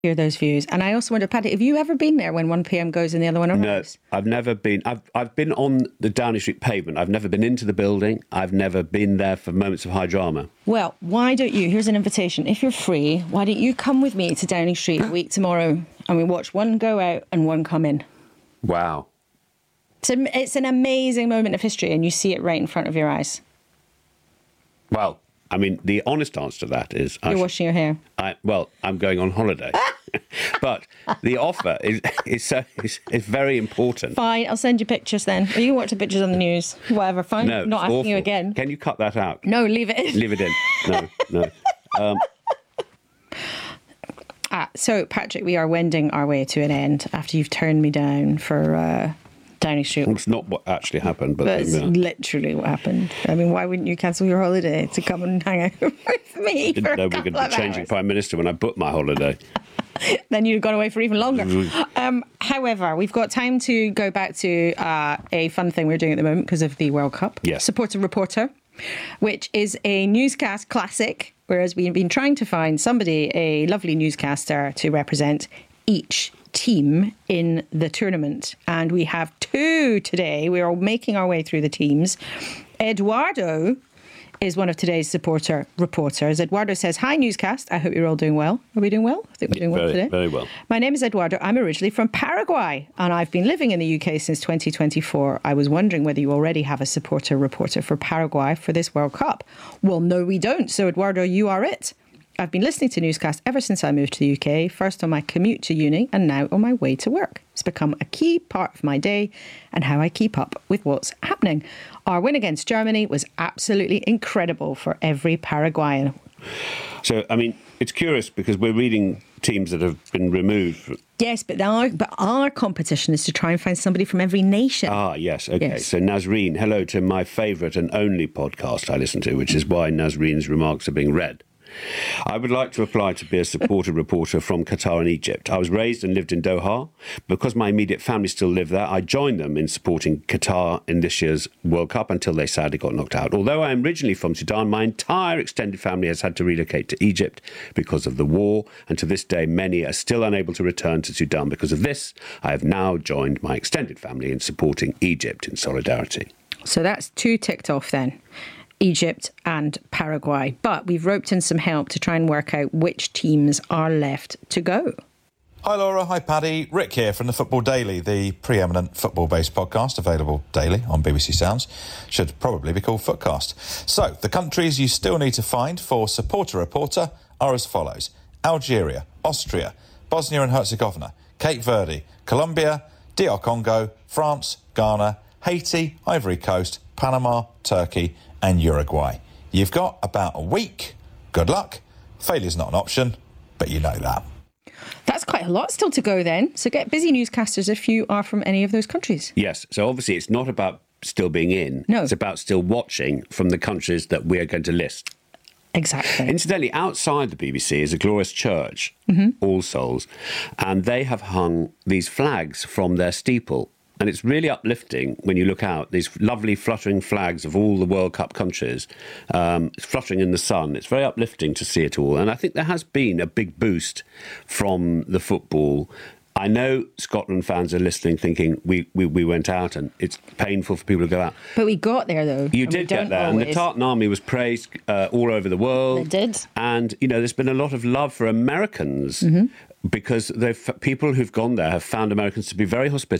hear those views. And I also wonder, Paddy, have you ever been there when 1 p.m. goes and the other one arrives? No, I've never been. I've been on the Downing Street pavement. I've never been into the building. I've never been there for moments of high drama. Well, why don't you, here's an invitation, if you're free, why don't you come with me to Downing Street a week tomorrow and we watch one go out and one come in? Wow. So it's an amazing moment of history and you see it right in front of your eyes. Well, I mean, the honest answer to that is... You're washing your hair. I'm going on holiday. But the offer is very important. Fine, I'll send you pictures then. Or you can watch the pictures on the news. Whatever, fine. No, not asking awful. you again. Can you cut that out? No, leave it in. Leave it in. No. So, Patrick, we are wending our way to an end after you've turned me down for Downing Street. It's not what actually happened, but it's literally what happened. I mean, why wouldn't you cancel your holiday to come and hang out with me? Didn't know we were going to be changing Prime Minister when I booked my holiday. Then you'd gone away for even longer. However, we've got time to go back to a fun thing we're doing at the moment because of the World Cup. Yes. Supporter Reporter, which is a newscast classic, whereas we've been trying to find somebody, a lovely newscaster, to represent each team in the tournament. And we have two today. We're all making our way through the teams. Eduardo is one of today's supporter reporters. Eduardo says, "Hi, newscast. I hope you're all doing well." Are we doing well? I think we're doing well today. Very well. My name is Eduardo. I'm originally from Paraguay and I've been living in the UK since 2024. I was wondering whether you already have a supporter reporter for Paraguay for this World Cup. Well, no, we don't. So, Eduardo, you are it. I've been listening to newscast ever since I moved to the UK, first on my commute to uni and now on my way to work. It's become a key part of my day and how I keep up with what's happening. Our win against Germany was absolutely incredible for every Paraguayan. So, I mean, it's curious because we're reading teams that have been removed. Yes, but our competition is to try and find somebody from every nation. Ah, yes. Okay. Yes. So, Nazreen, hello to my favourite and only podcast I listen to, which is why Nazreen's remarks are being read. I would like to apply to be a supporter reporter from Qatar and Egypt. I was raised and lived in Doha. Because my immediate family still live there, I joined them in supporting Qatar in this year's World Cup until they sadly got knocked out. Although I am originally from Sudan, my entire extended family has had to relocate to Egypt because of the war, and to this day many are still unable to return to Sudan. Because of this, I have now joined my extended family in supporting Egypt in solidarity. So that's two ticked off then. Egypt and Paraguay. But we've roped in some help to try and work out which teams are left to go. Hi Laura, hi Paddy. Rick here from the Football Daily, the preeminent football-based podcast available daily on BBC Sounds. Should probably be called Footcast. So, the countries you still need to find for Supporter Reporter are as follows: Algeria, Austria, Bosnia and Herzegovina, Cape Verde, Colombia, DR Congo, France, Ghana, Haiti, Ivory Coast, Panama, Turkey and Uruguay. You've got about a week. Good luck. Failure's not an option, but you know that. That's quite a lot still to go then. So get busy, newscasters, if you are from any of those countries. Yes. So obviously it's not about still being in. No. It's about still watching from the countries that we are going to list. Exactly. Incidentally, outside the BBC is a glorious church, All Souls, and they have hung these flags from their steeple. And it's really uplifting when you look out, these lovely fluttering flags of all the World Cup countries fluttering in the sun. It's very uplifting to see it all. And I think there has been a big boost from the football. I know Scotland fans are listening thinking we went out and it's painful for people to go out. But we got there, though. You did get there. Always. And the Tartan Army was praised all over the world. It did. And, you know, there's been a lot of love for Americans because people who've gone there have found Americans to be very hospitable.